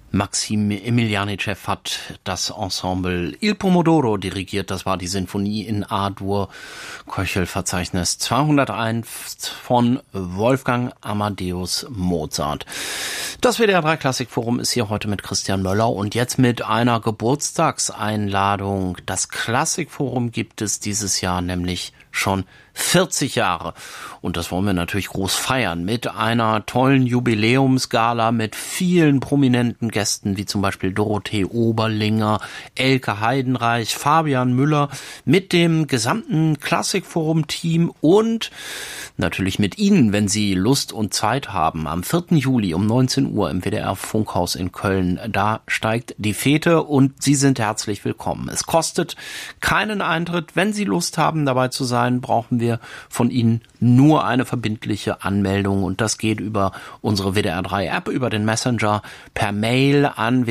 Maxim Emilianicev hat das Ensemble Il Pomodoro dirigiert. Das war die Sinfonie in A-Dur, Köchel-Verzeichnis 201 von Wolfgang Amadeus Mozart. Das WDR 3 Klassikforum ist hier heute mit Christian Möller und jetzt mit einer Geburtstagseinladung. Das Klassikforum gibt es dieses Jahr nämlich schon 40 Jahre. Und das wollen wir natürlich groß feiern mit einer tollen Jubiläumsgala mit vielen prominenten Gästen, wie zum Beispiel Dorothee Oberlinger, Elke Heidenreich, Fabian Müller, mit dem gesamten Klassikforum-Team und natürlich mit Ihnen, wenn Sie Lust und Zeit haben. Am 4. Juli um 19 Uhr im WDR Funkhaus in Köln. Da steigt die Fete und Sie sind herzlich willkommen. Es kostet keinen Eintritt. Wenn Sie Lust haben, dabei zu sein, brauchen wir von Ihnen nur eine verbindliche Anmeldung und das geht über unsere WDR 3 App, über den Messenger, per Mail an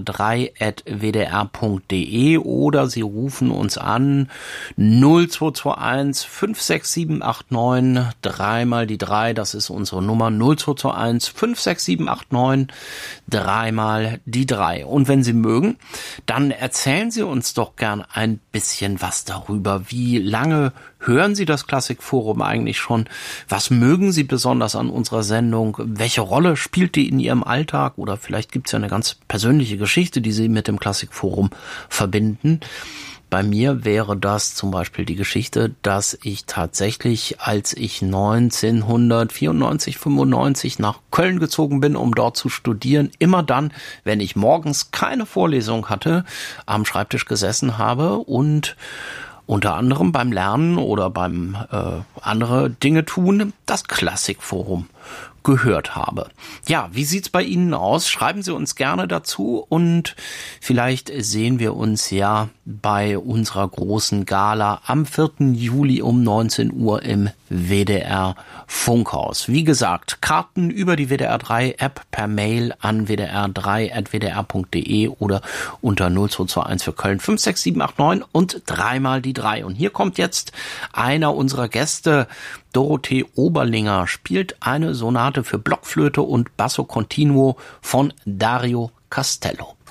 wdr3@wdr.de oder Sie rufen uns an 0221 56789 3 mal die 3, das ist unsere Nummer 0221 56789 3 mal die 3. Und wenn Sie mögen, dann erzählen Sie uns doch gern ein bisschen was darüber. Wie lange hören Sie das Klassikforum eigentlich schon? Was mögen Sie besonders an unserer Sendung? Welche Rolle spielt die in Ihrem Alltag? Oder vielleicht gibt es ja eine ganz persönliche Geschichte, die Sie mit dem Klassikforum verbinden. Bei mir wäre das zum Beispiel die Geschichte, dass ich tatsächlich, als ich 1994, 95 nach Köln gezogen bin, um dort zu studieren, immer dann, wenn ich morgens keine Vorlesung hatte, am Schreibtisch gesessen habe und unter anderem beim Lernen oder beim andere Dinge tun, das Klassikforum gehört habe. Ja, wie sieht's bei Ihnen aus? Schreiben Sie uns gerne dazu und vielleicht sehen wir uns ja bei unserer großen Gala am 4. Juli um 19 Uhr im WDR Funkhaus. Wie gesagt, Karten über die WDR 3 App per Mail an wdr3@wdr.de oder unter 0221 für Köln 56789 und 3 mal die 3. Und hier kommt jetzt einer unserer Gäste. Dorothee Oberlinger spielt eine Sonate für Blockflöte und Basso Continuo von Dario Castello.